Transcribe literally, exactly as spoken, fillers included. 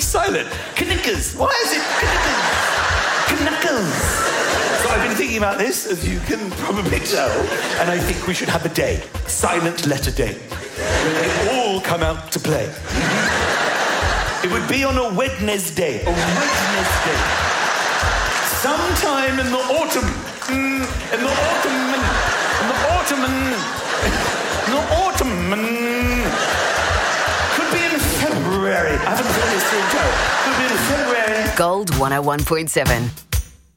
silent. Knickers. Why is it knickers? Knuckles. So I've been thinking about this, as you can probably tell, and I think we should have a day, silent letter day, where they all come out to play. It would be on a Wednesday. A Wednesday. Sometime in the autumn. Mm, in the autumn. In the autumn. In the autumn. Could be in February. I haven't finished the intro. Could be in February. Gold one oh one point seven.